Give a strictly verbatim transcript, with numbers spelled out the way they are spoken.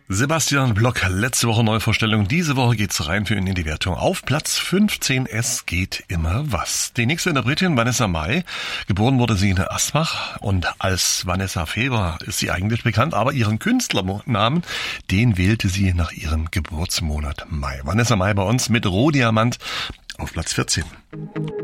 Sebastian Block, letzte Woche Neuvorstellung. Diese Woche geht's rein für ihn in die Wertung. Auf Platz fünfzehn, es geht immer was. Die nächste Interpretin, Vanessa Mai. Geboren wurde sie in Asbach und als Vanessa Feber ist sie eigentlich bekannt, aber ihren Künstlernamen, den wählte sie nach ihrem Geburtsmonat Mai. Vanessa Mai bei uns mit Rohdiamant auf Platz vierzehn.